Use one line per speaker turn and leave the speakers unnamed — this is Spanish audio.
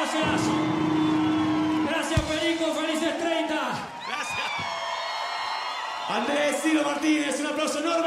gracias. Gracias, Perico. Felices 30.
Gracias.
Andrés Ciro Martínez, un aplauso enorme.